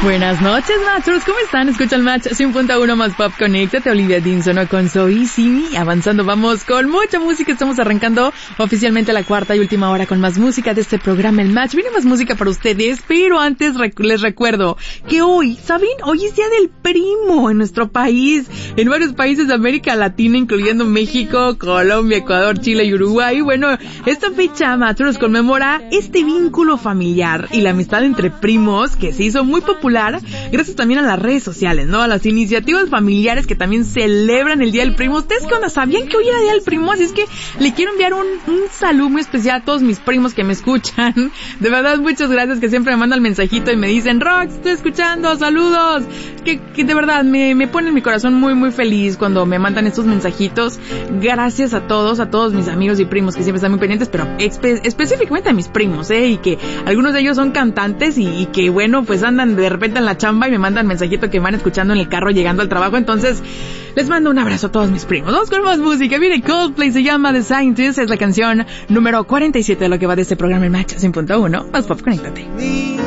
Buenas noches, Matchers, ¿cómo están? Escucha el Match 100.1 más Pop. Conéctate, Olivia Dinson con Soy Simi. Avanzando, vamos con mucha música. Estamos arrancando oficialmente la cuarta y última hora con más música de este programa, El Match. Viene más música para ustedes, pero antes les recuerdo que hoy, ¿saben? Hoy es Día del Primo en nuestro país, en varios países de América Latina, incluyendo México, Colombia, Ecuador, Chile y Uruguay. Bueno, esta fecha, Matchers, conmemora este vínculo familiar y la amistad entre primos que se hizo muy popular gracias también a las redes sociales, ¿no? A las iniciativas familiares que también celebran el Día del Primo. ¿Ustedes qué onda? ¿Sabían que hoy era Día del Primo? Así es que le quiero enviar un saludo muy especial a todos mis primos que me escuchan. De verdad, muchas gracias, que siempre me mandan mensajito y me dicen, Rox, estoy escuchando, saludos. Que de verdad me ponen mi corazón muy, muy feliz cuando me mandan estos mensajitos. Gracias a todos mis amigos y primos que siempre están muy pendientes, pero específicamente a mis primos, y que algunos de ellos son cantantes y que bueno, pues andan de repente en la chamba y me mandan mensajito que van escuchando en el carro llegando al trabajo. Entonces les mando un abrazo a todos mis primos. Vamos con más música. Viene Coldplay, se llama The Scientist, es la canción número 47 de lo que va de este programa, El Match 100.1 más Pop. Conéctate.